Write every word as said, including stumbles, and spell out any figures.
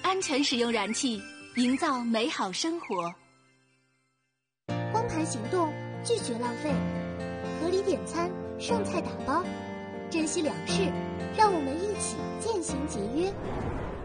安全使用燃气，营造美好生活。 光盘行动，拒绝浪费，合理点餐，剩菜打包，珍惜粮食，让我们一起渐行节约。